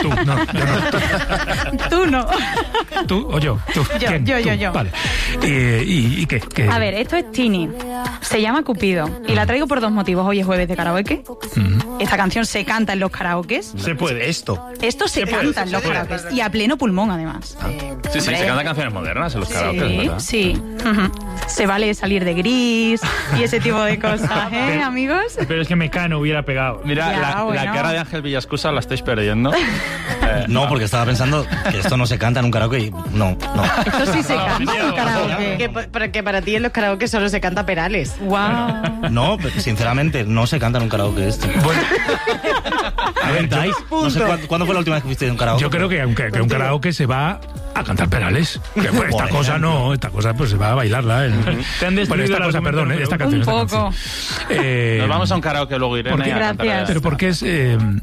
Tú, no, yo no. Tú no. ¿Tú o yo? ¿Tú? ¿Quién? Yo. Vale. ¿Y qué? A ver, esto es Tini. Se llama Cupido. Y la traigo por dos motivos. Hoy es jueves de karaoke. Esta canción se canta en los karaokes. Se puede. Esto se canta en los karaokes. Y a pleno pulmón, además. Sí, se cantan canciones modernas en los karaokes, ¿verdad? Sí. Se vale salir de Gris y ese tipo de cosas, amigos? Pero es que Mecano hubiera pegado. Mira, la cara de Ángel Villascusa la estáis perdiendo. No, porque estaba pensando que esto no se canta en un karaoke y no. Esto sí se canta en un karaoke. Que para ti en los karaoke solo se canta Perales. Wow. No, sinceramente, no se canta en un karaoke esto. Bueno, A ver, no sé cuándo fue la última vez que fuiste de un karaoke. yo creo que aunque un karaoke se va a cantar Perales. Que, pues, esta cosa no, esta cosa pues se va a bailarla. Te han destruido Esta el cosa, argumento, perdón, esta canción. Un poco. Nos vamos a un karaoke luego, Irene. ¿Por qué? Y a cantar Gracias. Perales. Pero porque es...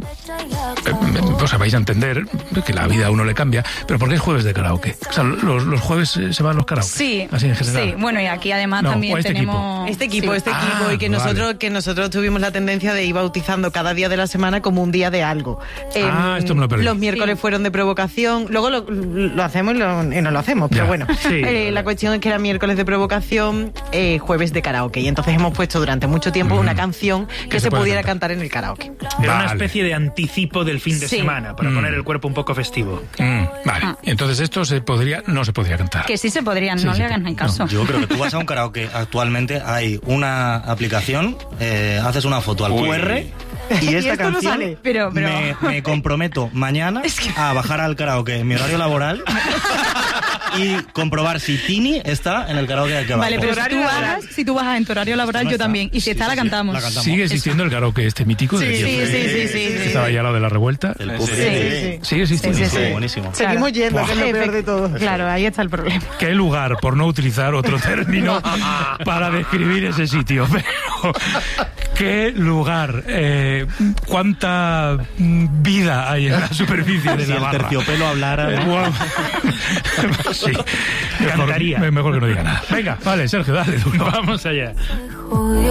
o sea, vais a entender que la vida a uno le cambia, pero ¿por qué es jueves de karaoke? O sea, los jueves se van los karaoke. Sí. Así en general. Sí, bueno, y aquí además No, también o este tenemos... Este equipo, Sí. y que nosotros tuvimos la tendencia de ir bautizando cada día de la semana como un día de algo. Esto me lo perdí. Los miércoles fueron de provocación, luego lo hacemos y no lo hacemos, pero Ya. bueno. Sí. La cuestión es que era miércoles de provocación, jueves de karaoke, y entonces hemos puesto durante mucho tiempo una canción que se pueda pudiera cantar. cantar en el karaoke. Era una Vale. especie de anticipo del fin de Sí. semana, para poner el cuerpo un poco festivo. Vale, entonces esto no se podría cantar. Que sí se podrían, no Sí, le hagan ni caso. Yo creo que tú vas a un karaoke, actualmente hay una aplicación, haces una foto al QR y esta esto no canción sale. Pero- Me comprometo mañana a bajar al karaoke en mi horario laboral y comprobar si Tini está en el karaoke al que va. Vale, pero Horario laboral. si tú vas en tu horario laboral, No yo está. también. Y si está, la cantamos. la cantamos. ¿Sigue existiendo el karaoke este mítico? de Sí, que sí. estaba ya lo de la revuelta. El Sí, pub. Sí. Sigue existiendo. Sí, sí. Buenísimo. Seguimos yendo, que es lo peor de todo. Claro, ahí está el problema. ¿Qué lugar, por no utilizar otro término, para describir ese sitio? Pero, ¿qué lugar? ¿Cuánta vida hay en la superficie de Si la el barra? terciopelo hablara, ¿no? Bueno, sí. Cantaría. Mejor que no diga nada. Venga, vale, Sergio, dale. Tú, no. Vamos allá.